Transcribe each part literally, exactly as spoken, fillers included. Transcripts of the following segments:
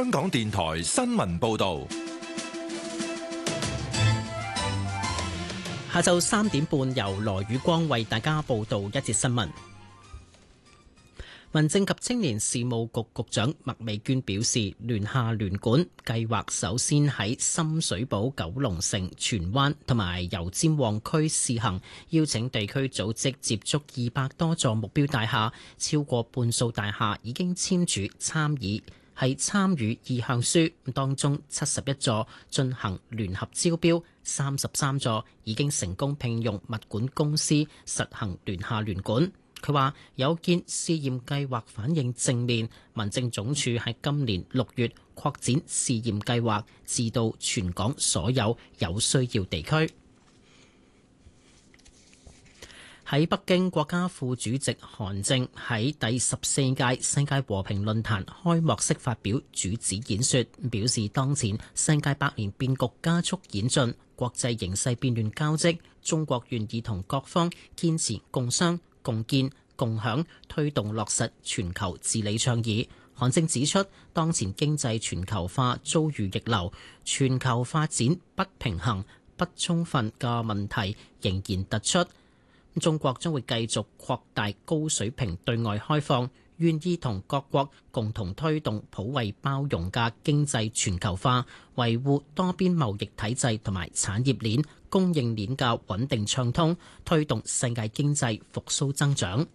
香港電台新聞報道。 下晝三點半，由羅宇光為大家報道一節新聞。民政及青年事務局局長麥美娟表示，聯廈聯管計劃首先喺深水埗、九龍城、荃灣同埋油尖旺區試行，邀請地區組織接觸二百多座目標大廈，超過半數大廈已經簽署參議係參與意向書，當中七十一座進行聯合招標，三十三座已經成功聘用物管公司實行聯廈聯管。佢話有見試驗計劃反應正面，民政總署喺今年六月擴展試驗計劃至到全港所有有需要地區。喺北京，國家副主席韓正喺第十四屆世界和平論壇開幕式發表主旨演說，表示當前世界百年變局加速演進，國際形勢變亂交織，中國願意同各方堅持共商共建共享，推動落實全球治理倡議。韓正指出，當前經濟全球化遭遇逆流，全球發展不平衡、不充分嘅問題仍然突出。中國將會繼續擴大高水平對外開放，願意同各國共同推動普惠包容嘅經濟全球化，維護多邊貿易體制同埋產業鏈、供應鏈嘅穩定暢通，推動世界經濟復甦增長。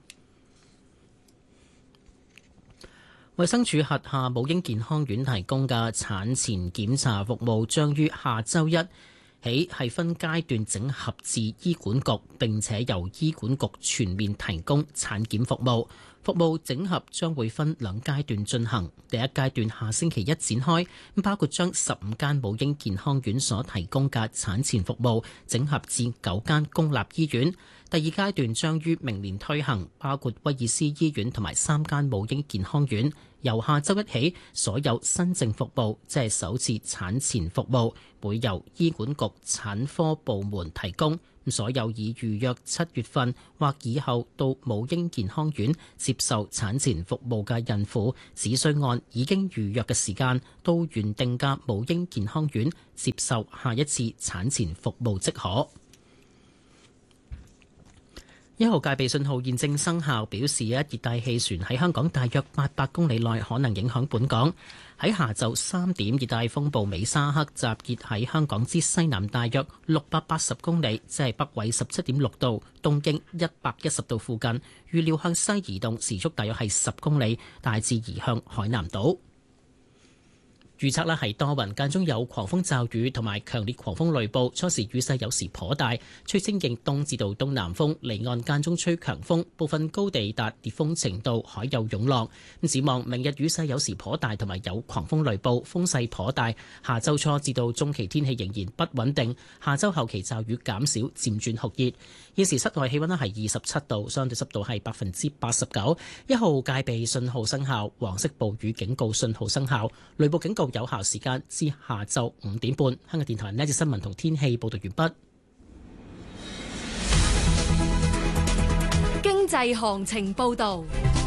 衛生署轄下母嬰健康院提供嘅產前檢查服務將於下週一起係分階段整合至醫管局，並且由醫管局全面提供產檢服務。服務整合將會分兩階段進行，第一階段下星期一展開，包括將十五間母嬰健康院所提供嘅產前服務整合至九間公立醫院。第二階段將於明年推行，包括威爾斯醫院同埋三間母嬰健康院。由下週一起，所有新症服務，即係首次產前服務，會由醫管局產科部門提供。所有已預約七月份或以後到母嬰健康院接受產前服務嘅孕婦，只需按已經預約嘅時間到原定嘅母嬰健康院接受下一次產前服務即可。一號戒備信號現正生效，表示一熱帶氣旋喺香港大約八百公里內可能影響本港。喺下晝三點，熱帶風暴美沙克集結喺香港之西南大約六百八十公里，即係北緯十七點六度、東經一百一十度附近。預料向西移動，時速大約係十公里，大致移向海南島。預測呢係多雲，間中有狂風驟雨同埋強烈狂風雷暴，初時雨勢有時頗大，吹清勁東至到東南風，離岸間中吹強風，部分高地達烈風程度，海有湧浪。咁展望明日雨勢有時頗大，同埋有狂風雷暴，風勢頗大。下週初至到中期天氣仍然不穩定，下週後期驟雨減少，漸轉酷熱。現時室外氣溫呢係二十七度，相對濕度係百分之八十九。一號戒備信號生效，黃色暴雨警告信號生效，雷暴警告有效時間至下晝五點半。香港電台呢節新聞同天氣報道完畢。 經濟行情報道。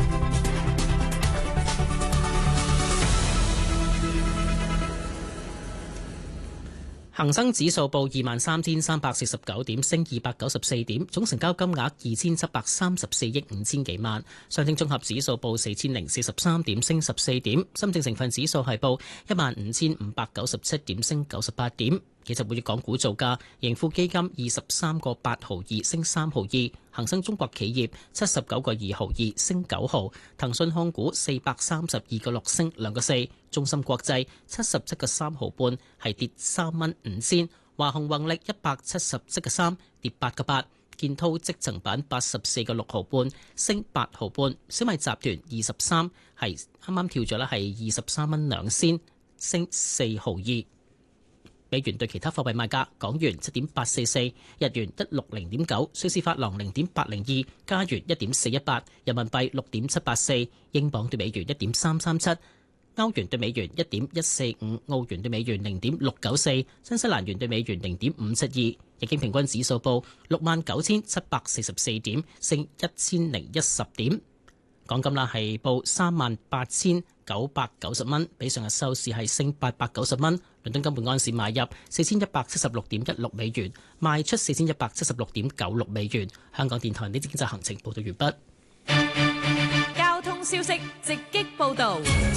恒生指數報二萬三千三百四十九點，升二百九十四點，總成交金額二千七百三十四億五千幾萬。上證綜合指數報四千零四十三點，升十四點。深證成分指數係報一萬五千五百九十七點，升九十八點。其實每月港股造價，盈富基金二十三個八毫二升三毫二，恒生中國企業七十九個二毫二升九毫，騰訊控股四百三十二個六升兩個四，中芯國際七十七個三毫半係跌三蚊五仙，華虹宏力一百七十七個三跌八個八，建滔積層板八十四個六毫半升八毫半，小米集團二十三係啱啱跳咗啦，係二十三蚊兩仙升四毫二。美元對其他貨幣賣價：港元七點八四四，日元一六零點九，瑞士法郎零點八零二，加元一點四一八，人民幣六點七八四，英鎊對美元一點三三七，歐元對美元一點一四五，澳元對美元零點六九四，新西蘭元對美元零點五七二。日經平均指數報六萬九千七百四十四點，升一千零一十點。港金啦係報三萬八千九百九十蚊，比上日收市係升八百九十蚊。倫敦金每安士買入四千一百七十六點一六美元，賣出四千一百七十六點九六美元。香港電台呢節經濟行情報道完畢。 交通消息直擊報道。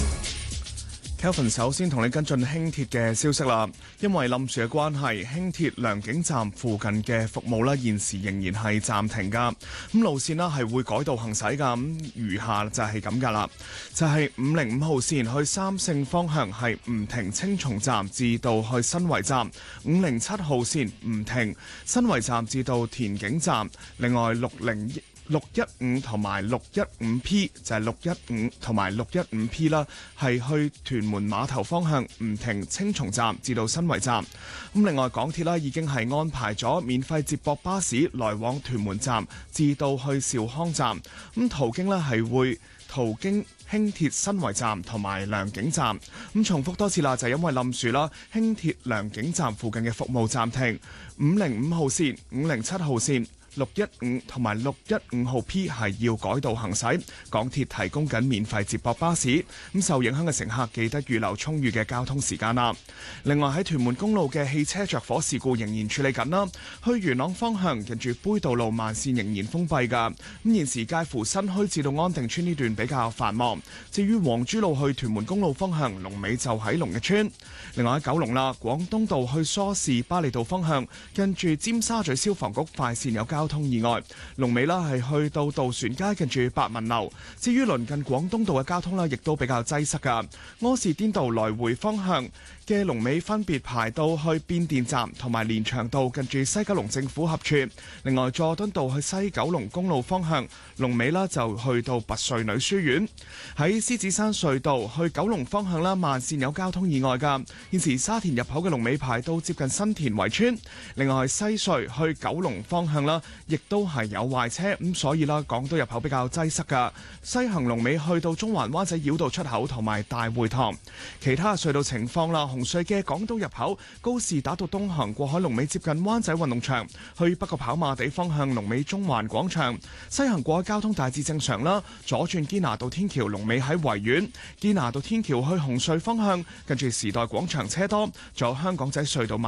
Kelvin 首先同你跟進輕鐵嘅消息啦，因為冧樹嘅關係，輕鐵良景站附近嘅服務咧，現時仍然係暫停噶。咁路線咧係會改道行駛噶，咁餘下就係咁噶啦，就係五零五號線去三聖方向係唔停青松站至到去新圍站，五零七號線唔停新圍站至到田景站，另外六零六一五同埋六一五 P 就係六一五同埋六一五 P 啦，係去屯門碼頭方向唔停青松站至到新圍站。咁另外港鐵啦已經係安排咗免費接駁巴士來往屯門站至到去兆康站。咁途經呢係會途經輕鐵新圍站同埋良景站。咁重複多次啦，就係因為冧樹啦，輕鐵良景站附近嘅服務暫停。五零五號線、五零七號線、六一五同埋六一五號 P 係要改道行駛，港鐵提供緊免費接駁巴士，咁受影響嘅乘客記得預留充裕嘅交通時間啦。另外喺屯門公路嘅汽車着火事故仍然處理緊啦，去元朗方向近住杯渡路慢線仍然封閉㗎，咁現時介乎新墟至到安定村呢段比較繁忙。至於黃珠路去屯門公路方向，龍尾就喺龍逸村。另外喺九龍啦，廣東道去梳士巴利道方向近住尖沙咀消防局快線有交通意外，龍尾啦係去到渡船街近住白文樓。至於鄰近廣東道嘅交通啦，亦都比較擠塞噶。柯士甸道來回方向嘅龍尾分別排到去變電站同埋連翔道近住西九龍政府合署。另外佐敦道去西九龍公路方向龍尾啦就去到拔萃女書院。喺獅子山隧道去九龍方向啦，慢線有交通意外噶。現時沙田入口嘅龍尾排到接近新田圍村。另外西隧去九龍方向啦，亦都係有壞車，咁所以啦，港島入口比較擠塞噶。西行龍尾去到中環灣仔繞道出口同埋大會堂。其他隧道情況啦，紅隧嘅港島入口高士打道東行過海龍尾接近灣仔運動場，去北角跑馬地方向龍尾中環廣場。西行過海交通大致正常啦，左轉堅拿道天橋龍尾喺維園，堅拿道天橋去紅隧方向近住時代廣場車多，仲有香港仔隧道